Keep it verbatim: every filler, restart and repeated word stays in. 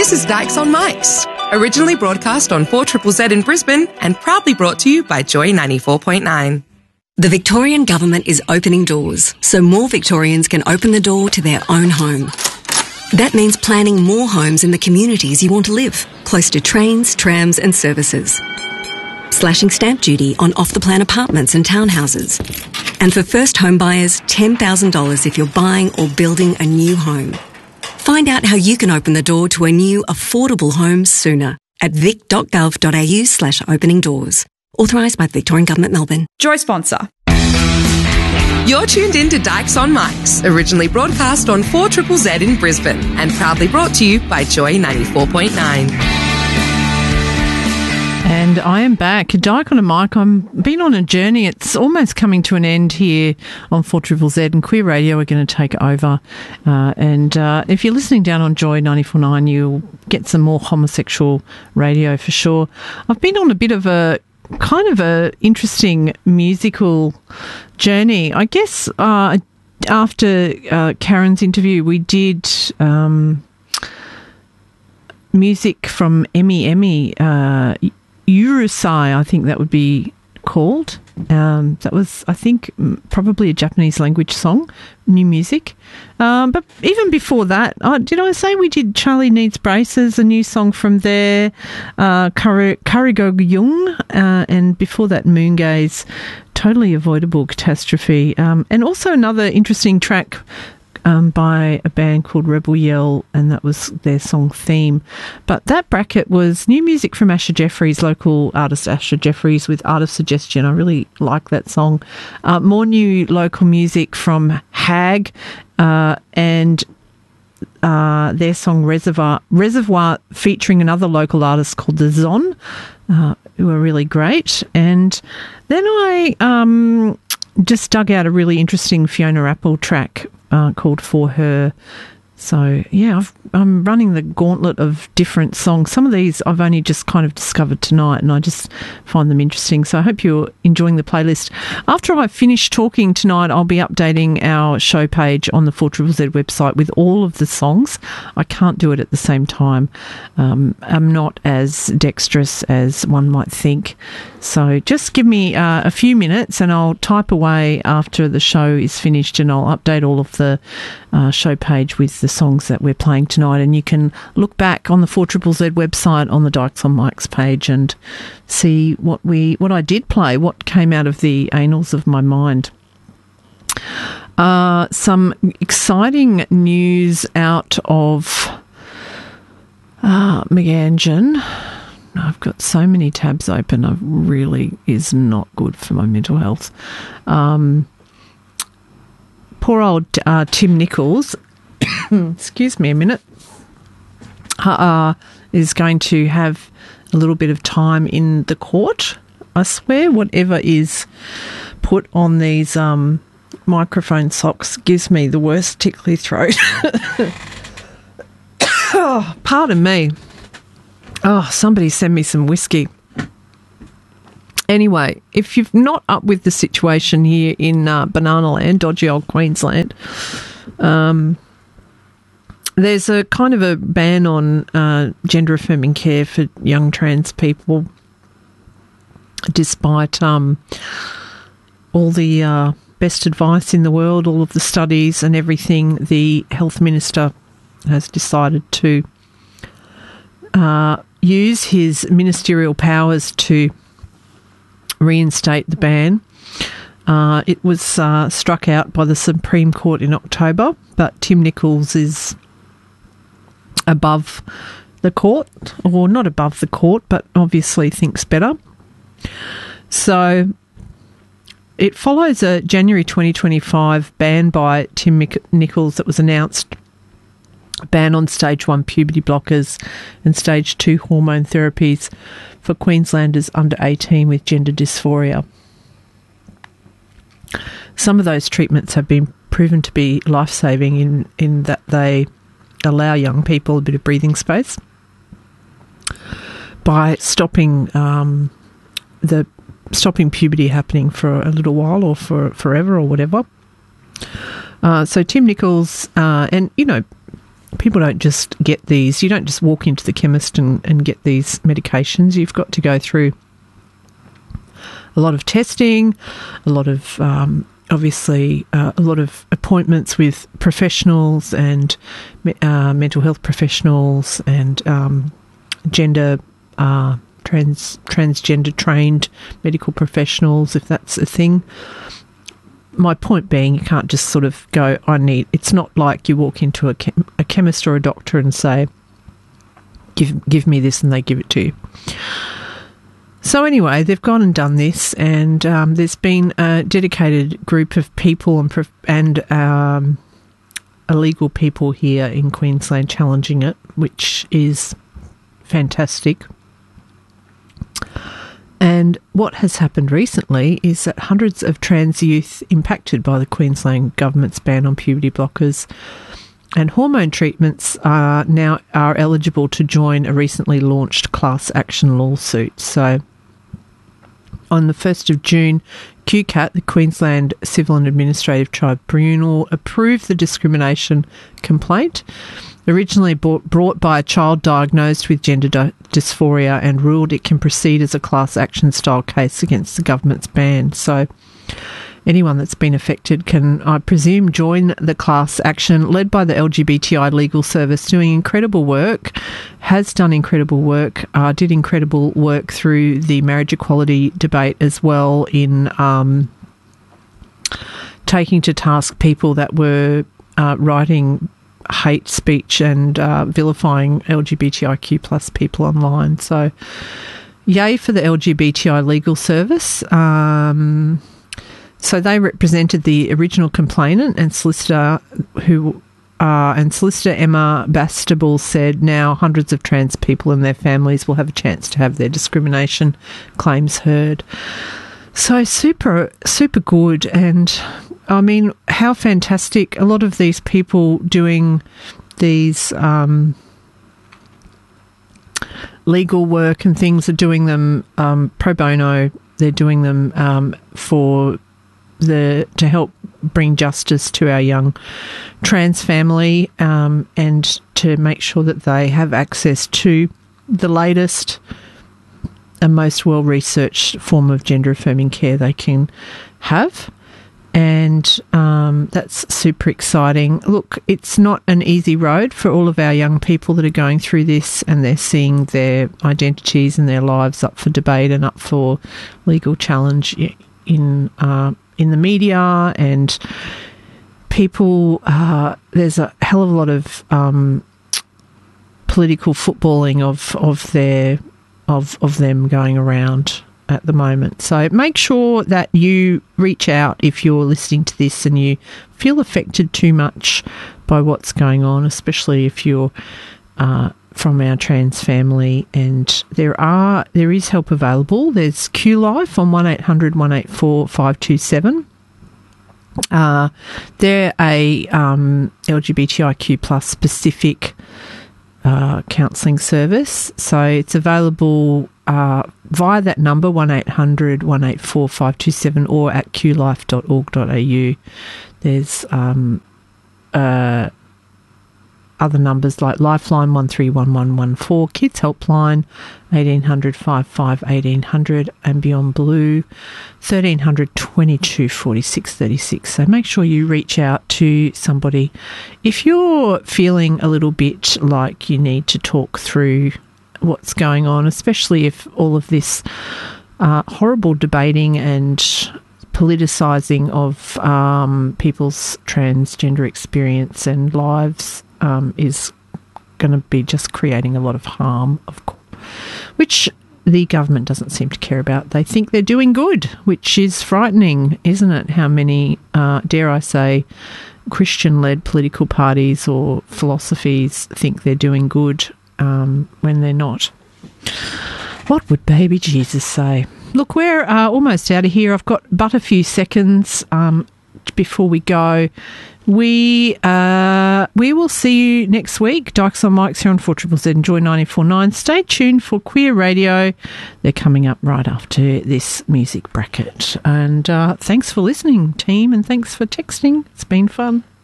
This is Dykes on Mics, originally broadcast on four Z Z Z in Brisbane and proudly brought to you by Joy ninety-four point nine. The Victorian Government is opening doors so more Victorians can open the door to their own home. That means planning more homes in the communities you want to live, close to trains, trams and services. Slashing stamp duty on off-the-plan apartments and townhouses. And for first home buyers, ten thousand dollars if you're buying or building a new home. Find out how you can open the door to a new affordable home sooner at vic.gov.au slash opening doors. Authorised by the Victorian Government, Melbourne. Joy sponsor. You're tuned in to Dykes on Mics, originally broadcast on four Z Z Z in Brisbane and proudly brought to you by Joy ninety-four point nine. And I am back. Dyke on a mic. I've been on a journey. It's almost coming to an end here on four Z Z Z, and Queer Radio are going to take over. Uh, and uh, if you're listening down on Joy ninety-four point nine, you'll get some more homosexual radio for sure. I've been on a bit of a kind of a interesting musical journey. I guess uh, after uh, Karen's interview, we did um, music from Emmy Emmy, uh, Urusai, I think that would be called. Um, that was, I think, probably a Japanese language song, new music. Um, but even before that, oh, did I say we did Charlie Needs Braces, a new song from there, uh, Karigo Jung, uh, and before that, Moongaze, Totally Avoidable Catastrophe. Um, and also another interesting track Um, by a band called Rebel Yell, and that was their song Theme. But that bracket was new music from Asher Jeffries, local artist Asher Jeffries, with Art of Suggestion. I really like that song. Uh, more new local music from Hag uh, and uh, their song Reservoir, Reservoir featuring another local artist called The Zon, uh, who are really great. And then I um, just dug out a really interesting Fiona Apple track Uh, called For Her. So, yeah, I've, I'm running the gauntlet of different songs. Some of these I've only just kind of discovered tonight, and I just find them interesting. So I hope you're enjoying the playlist. After I finish talking tonight, I'll be updating our show page on the four Z Z Z website with all of the songs. I can't do it at the same time. Um, I'm not as dexterous as one might think. So just give me uh, a few minutes and I'll type away after the show is finished, and I'll update all of the uh, show page with the songs that we're playing tonight. And you can look back on the four Z Z Z website on the Dykes on Mics page and see what we what I did play, what came out of the annals of my mind. Uh, some exciting news out of uh, Meganjin. I've got so many tabs open. It really is not good for my mental health. Um, poor old uh, Tim Nichols, excuse me a minute, uh, is going to have a little bit of time in the court. I swear whatever is put on these um, microphone socks gives me the worst tickly throat. Oh, pardon me. Oh, somebody send me some whiskey. Anyway, if you're not up with the situation here in uh, Banana Land, dodgy old Queensland, um, there's a kind of a ban on uh, gender-affirming care for young trans people, despite um, all the uh, best advice in the world, all of the studies and everything. The health minister has decided to uh, use his ministerial powers to reinstate the ban. Uh, it was uh, struck out by the Supreme Court in October, but Tim Nichols is above the court, or not above the court, but obviously thinks better. So it follows a January twenty twenty-five ban by Tim Nichols that was announced, ban on stage one puberty blockers and stage two hormone therapies for Queenslanders under eighteen with gender dysphoria. Some of those treatments have been proven to be life-saving in, in that they allow young people a bit of breathing space by stopping um, the stopping puberty happening for a little while or for forever or whatever. Uh, so Tim Nichols, uh, and, you know, people don't just get these. You don't just walk into the chemist and, and get these medications. You've got to go through a lot of testing, a lot of, um, obviously, uh, a lot of appointments with professionals and uh, mental health professionals and um, gender, uh, trans transgender trained medical professionals, if that's a thing. My point being, you can't just sort of go, I need, it's not like you walk into a, chem, a chemist or a doctor and say, give, give me this, and they give it to you. So anyway, they've gone and done this, and um, there's been a dedicated group of people and, prof- and um, illegal people here in Queensland challenging it, which is fantastic. And what has happened recently is that hundreds of trans youth impacted by the Queensland government's ban on puberty blockers and hormone treatments are now are eligible to join a recently launched class action lawsuit. So on the first of June, Q CAT, the Queensland Civil and Administrative Tribunal, approved the discrimination complaint, originally brought by a child diagnosed with gender dysphoria, and ruled it can proceed as a class action style case against the government's ban. So anyone that's been affected can, I presume, join the class action led by the L G B T I Legal Service, doing incredible work, has done incredible work, uh, did incredible work through the marriage equality debate as well in um, taking to task people that were uh, writing hate speech and uh, vilifying L G B T I Q plus people online. So yay for the L G B T I Legal Service. Um, so they represented the original complainant and solicitor who uh, and solicitor Emma Bastable said now hundreds of trans people and their families will have a chance to have their discrimination claims heard. So super, super good. And I mean, how fantastic. A lot of these people doing these um, legal work and things are doing them um, pro bono. They're doing them um, for the to help bring justice to our young trans family um, and to make sure that they have access to the latest and most well-researched form of gender-affirming care they can have. And um, that's super exciting. Look, it's not an easy road for all of our young people that are going through this, and they're seeing their identities and their lives up for debate and up for legal challenge in uh, in the media. And people, uh, there's a hell of a lot of um, political footballing of of their of of them going around at the moment. So make sure that you reach out if you're listening to this and you feel affected too much by what's going on, especially if you're uh, from our trans family. And there are there is help available. There's Q Life on one eight hundred, one eight four, five two seven. Uh, they're a um, L G B T I Q plus specific uh, counselling service. So it's available uh, via that number, one eight hundred, one eight four, five two seven, or at q life dot org dot a u. There's um, uh, other numbers like Lifeline one three one one one four, Kids Helpline eighteen hundred, fifty-five, eighteen hundred, and Beyond Blue thirteen hundred, twenty-two, forty-six, thirty-six. So make sure you reach out to somebody if you're feeling a little bit like you need to talk through what's going on, especially if all of this uh, horrible debating and politicising of um, people's transgender experience and lives um, is going to be just creating a lot of harm, of course, which the government doesn't seem to care about. They think they're doing good, which is frightening, isn't it? How many, uh, dare I say, Christian-led political parties or philosophies think they're doing good um, when they're not. What would baby Jesus say? Look, we're uh, almost out of here. I've got but a few seconds um, before we go. We uh, we will see you next week. Dykes on Mics here on four Z Z and Joy ninety-four point nine. Stay tuned for Queer Radio. They're coming up right after this music bracket. And uh, thanks for listening, team, and thanks for texting. It's been fun.